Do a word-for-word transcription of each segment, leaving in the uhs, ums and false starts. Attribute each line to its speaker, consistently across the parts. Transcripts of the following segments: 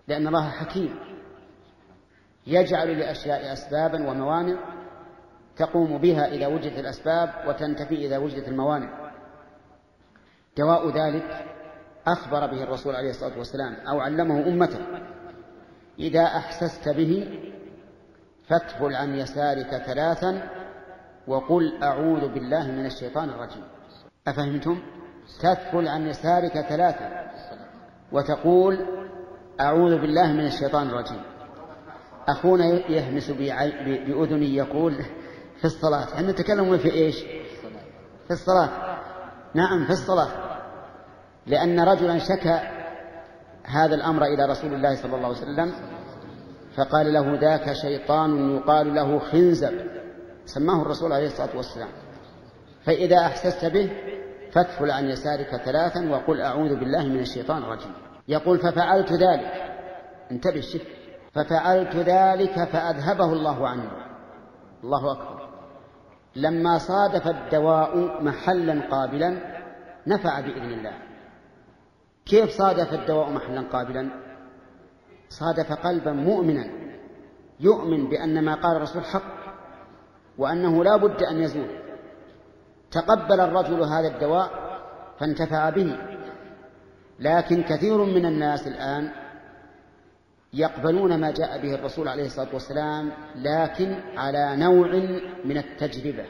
Speaker 1: لأن الله حكيم يجعل لأشياء أسبابا وموانع تقوم بها إذا وجدت الأسباب وتنتفي إذا وجدت الموانع. دواء ذلك أخبر به الرسول عليه الصلاة والسلام أو علمه أمته: إذا أحسست به فاتفل عن يسارك ثلاثا وقل أعوذ بالله من الشيطان الرجيم. أفهمتم؟ تتفل عن يسارك ثلاثا وتقول أعوذ بالله من الشيطان الرجيم. أخونا يهمس بأذني يقول في الصلاة. احنا نتكلم في إيش؟ في الصلاة. نعم، في الصلاة. لأن رجلا شكى هذا الأمر إلى رسول الله صلى الله عليه وسلم فقال له: ذاك شيطان يقال له خنزب، سماه الرسول عليه الصلاة والسلام. فإذا أحسست به فاتفل عن يسارك ثلاثا وقل أعوذ بالله من الشيطان الرجيم. يقول: ففعلت ذلك، انتبه الشف، ففعلت ذلك فأذهبه الله عني. الله أكبر. لما صادف الدواء محلا قابلا نفع بإذن الله. كيف صادف الدواء محلا قابلا؟ صادف قلبا مؤمنا يؤمن بأن ما قال الرسول حق وأنه لا بد أن يزول. تقبل الرجل هذا الدواء فانتفع به. لكن كثير من الناس الآن يقبلون ما جاء به الرسول عليه الصلاة والسلام لكن على نوع من التجربة.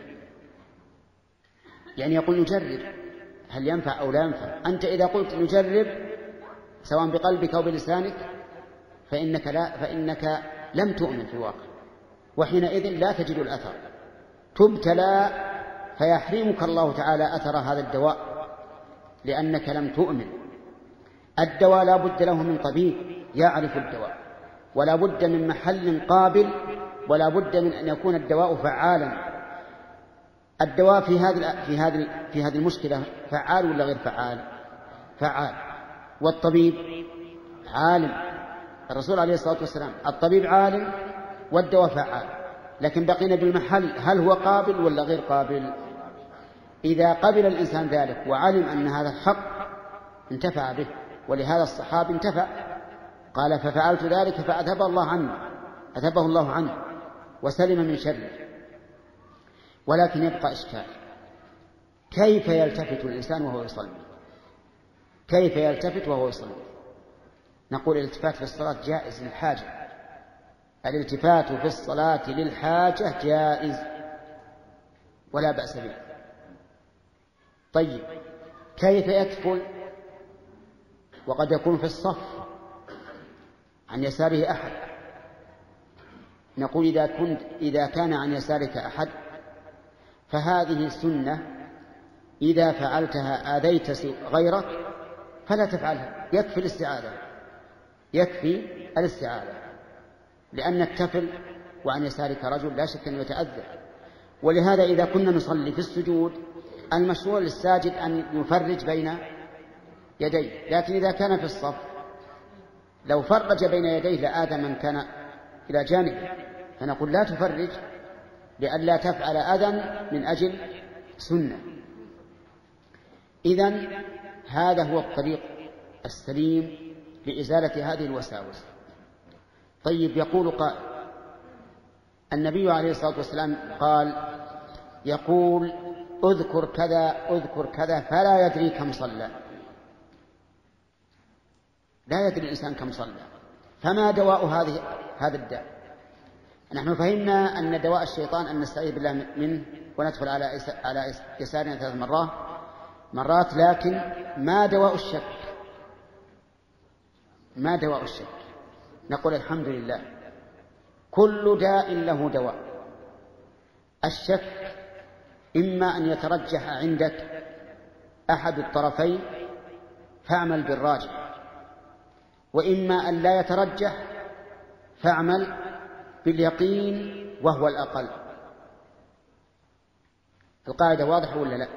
Speaker 1: يعني يقول نجرب هل ينفع أو لا ينفع. أنت إذا قلت نجرب سواء بقلبك أو بلسانك فإنك, لا فإنك لم تؤمن في الواقع، وحينئذ لا تجد الأثر، تبتلى فيحرمك الله تعالى أثر هذا الدواء لأنك لم تؤمن. الدواء لا بد له من طبيب يعرف الدواء، ولا بد من محل قابل، ولا بد من أن يكون الدواء فعالا. الدواء في هذه في هذه في هذه المشكلة فعال ولا غير فعال؟ فعال. والطبيب عالم. الرسول عليه الصلاة والسلام الطبيب عالم والدواء فعال. لكن بقينا بالمحل، هل هو قابل ولا غير قابل؟ إذا قبل الإنسان ذلك وعلم أن هذا الحق انتفع به، ولهذا الصحابي انتفع. قال: ففعلت ذلك فأذهب الله عنه، أذهبه الله عنه وسلم من شره. ولكن يبقى إشكال: كيف يلتفت الإنسان وهو يصلي؟ كيف يلتفت وهو يصلي؟ نقول الالتفات في الصلاة جائز للحاجة. الالتفات في الصلاة للحاجة جائز ولا بأس به. طيب، كيف يتفل وقد يكون في الصف عن يساره أحد؟ نقول إذا, كنت إذا كان عن يسارك أحد فهذه سنة، إذا فعلتها آذيت غيرك فلا تفعلها، يكفي الاستعاذة، يكفي الاستعاذة، لأن التفل وعن يسارك رجل لا شك أن يتأذى. ولهذا إذا كنا نصلي في السجود المشروع للساجد أن يفرج بين يديه، لكن إذا كان في الصف لو فرج بين يديه لآذى من كان إلى جانبه، فنقول لا تفرج لئلا تفعل أذى من أجل سنة. إذن هذا هو الطريق السليم لإزالة هذه الوساوس. طيب، يقول قائل: النبي عليه الصلاة والسلام قال يقول اذكر كذا اذكر كذا فلا يدري كم صلى. لا يدري الإنسان كم صلى، فما دواء هذه هذا الداء؟ نحن فهمنا أن دواء الشيطان أن نستعيذ بالله منه وندخل على على يسارنا ثلاث مرات مرات لكن ما دواء الشك؟ ما دواء الشك؟ نقول الحمد لله، كل داء له دواء. الشك إما أن يترجح عندك أحد الطرفين فاعمل بالراجح، وإما أن لا يترجح فاعمل باليقين وهو الأقل. القاعدة واضحة ولا لا؟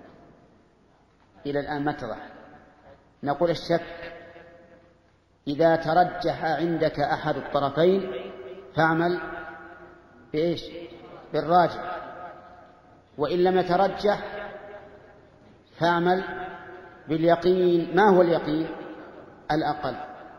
Speaker 1: إلى الآن ما اتضح. نقول الشك إذا ترجح عندك أحد الطرفين فاعمل بإيش؟ بالراجح، وإن لم يترجح فاعمل باليقين. ما هو اليقين؟ الأقل.